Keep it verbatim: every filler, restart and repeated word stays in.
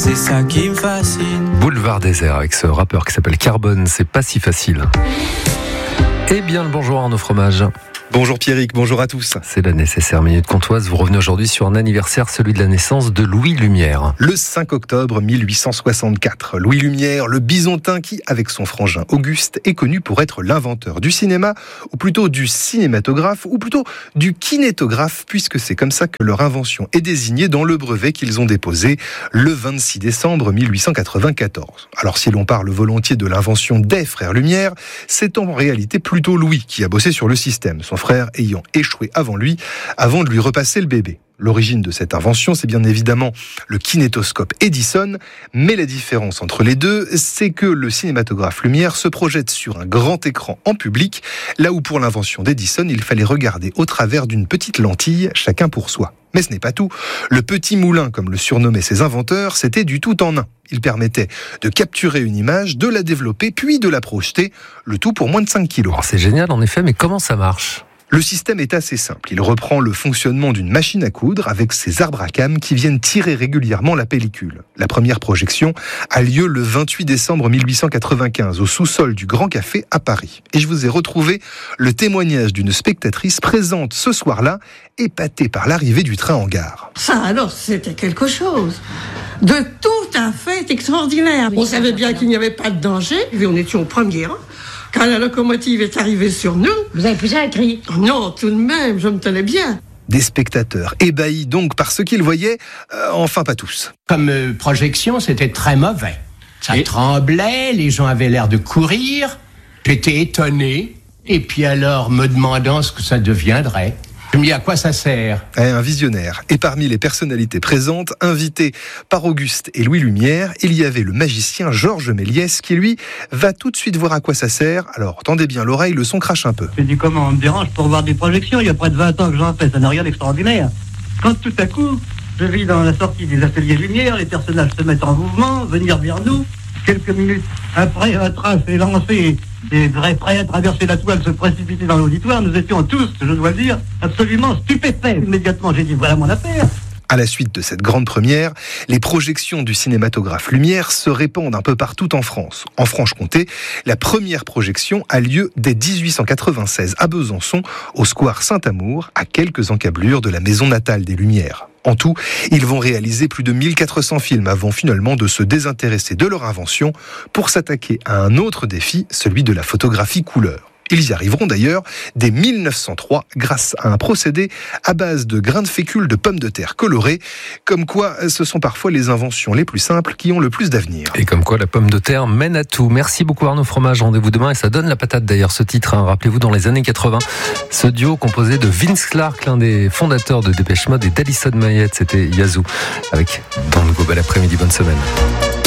c'est ça qui me fascine. Boulevard Désert avec ce rappeur qui s'appelle Carbone, c'est pas si facile. Eh bien le bonjour Arnaud Fromage. Bonjour Pierrick, bonjour à tous. C'est la nécessaire minute comtoise. Vous revenez aujourd'hui sur un anniversaire, celui de la naissance de Louis Lumière. Le cinq octobre mille huit cent soixante-quatre, Louis Lumière, le Bisontin qui, avec son frangin Auguste, est connu pour être l'inventeur du cinéma, ou plutôt du cinématographe, ou plutôt du kinétographe, puisque c'est comme ça que leur invention est désignée dans le brevet qu'ils ont déposé le vingt-six décembre mille huit cent quatre-vingt-quatorze. Alors si l'on parle volontiers de l'invention des frères Lumière, c'est en réalité plutôt Louis qui a bossé sur le système, son frère ayant échoué avant lui, avant de lui repasser le bébé. L'origine de cette invention, c'est bien évidemment le kinétoscope Edison, mais la différence entre les deux, c'est que le cinématographe Lumière se projette sur un grand écran en public, là où pour l'invention d'Edison, il fallait regarder au travers d'une petite lentille, chacun pour soi. Mais ce n'est pas tout. Le petit moulin, comme le surnommaient ses inventeurs, c'était du tout en un. Il permettait de capturer une image, de la développer, puis de la projeter, le tout pour moins de cinq kilos. Alors c'est génial en effet, mais comment ça marche ? Le système est assez simple. Il reprend le fonctionnement d'une machine à coudre avec ses arbres à cames qui viennent tirer régulièrement la pellicule. La première projection a lieu le vingt-huit décembre mille huit cent quatre-vingt-quinze au sous-sol du Grand Café à Paris. Et je vous ai retrouvé le témoignage d'une spectatrice présente ce soir-là, épatée par l'arrivée du train en gare. Ça alors, c'était quelque chose de tout à fait extraordinaire. On savait bien qu'il n'y avait pas de danger, et on était au premier rang. Quand la locomotive est arrivée sur nous... Vous avez poussé un cri? Non, tout de même, je me tenais bien. Des spectateurs ébahis donc par ce qu'ils voyaient, euh, enfin pas tous. Comme euh, projection, c'était très mauvais. Ça et... tremblait, les gens avaient l'air de courir. J'étais étonné, et puis alors me demandant ce que ça deviendrait. Je me dis à quoi ça sert ? Un visionnaire. Et parmi les personnalités présentes, invitées par Auguste et Louis Lumière, il y avait le magicien Georges Méliès qui, lui, va tout de suite voir à quoi ça sert. Alors, tendez bien l'oreille, le son crache un peu. Je dis comment on me dérange pour voir des projections, il y a près de vingt ans que j'en fais, ça n'a rien d'extraordinaire. Quand tout à coup, je vis dans la sortie des ateliers Lumière, les personnages se mettent en mouvement, venir vers nous. Quelques minutes après, un train s'est lancé, des vrais prêts à traverser la toile, se précipiter dans l'auditoire. Nous étions tous, je dois dire, absolument stupéfaits. Immédiatement, j'ai dit, voilà mon affaire. À la suite de cette grande première, les projections du cinématographe Lumière se répandent un peu partout en France. En Franche-Comté, la première projection a lieu dès dix-huit cent quatre-vingt-seize à Besançon, au square Saint-Amour, à quelques encablures de la maison natale des Lumières. En tout, ils vont réaliser plus de mille quatre cents films avant finalement de se désintéresser de leur invention pour s'attaquer à un autre défi, celui de la photographie couleur. Ils y arriveront d'ailleurs dès mille neuf cent trois grâce à un procédé à base de grains de fécule de pommes de terre colorées, comme quoi ce sont parfois les inventions les plus simples qui ont le plus d'avenir. Et comme quoi la pomme de terre mène à tout. Merci beaucoup Arnaud Fromage, rendez-vous demain et ça donne la patate d'ailleurs ce titre, hein. Rappelez-vous dans les années quatre-vingts, ce duo composé de Vince Clarke, l'un des fondateurs de Dépêche Mode, et d'Alison Mayette, c'était Yazoo avec Dans le Go. Bel après-midi, bonne semaine.